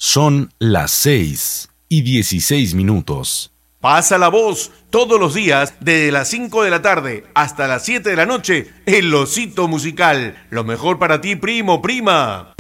Son las 6:16. Pasa la voz todos los días desde las 5 de la tarde hasta las 7 de la noche. El Osito Musical. Lo mejor para ti, primo, prima.